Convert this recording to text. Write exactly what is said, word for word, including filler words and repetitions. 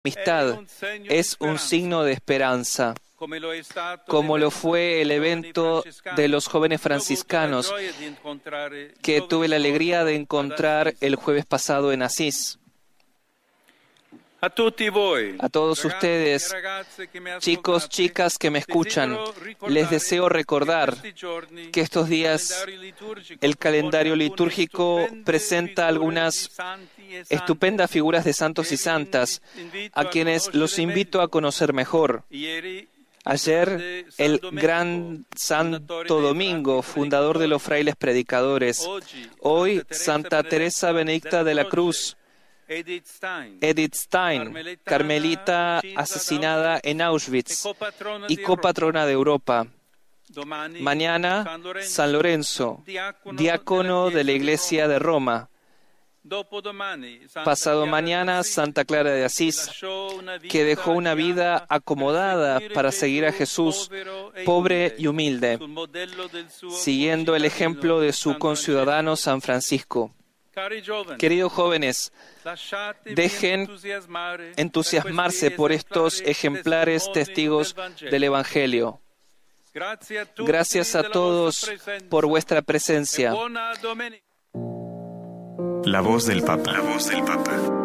amistad es un signo de esperanza, como lo fue el evento de los jóvenes franciscanos que tuve la alegría de encontrar el jueves pasado en Asís. A todos ustedes, chicos, chicas que me escuchan, les deseo recordar que estos días el calendario litúrgico presenta algunas estupendas figuras de santos y santas, a quienes los invito a conocer mejor. Ayer, el gran Santo Domingo, fundador de los frailes predicadores. Hoy, Santa Teresa Benedicta de la Cruz. Edith Stein, carmelita asesinada en Auschwitz y copatrona de Europa. Mañana, San Lorenzo, diácono de la Iglesia de Roma. Pasado mañana, Santa Clara de Asís, que dejó una vida acomodada para seguir a Jesús, pobre y humilde, siguiendo el ejemplo de su conciudadano San Francisco. Queridos jóvenes, dejen entusiasmarse por estos ejemplares testigos del Evangelio. Gracias a todos por vuestra presencia. La voz del Papa. La voz del Papa.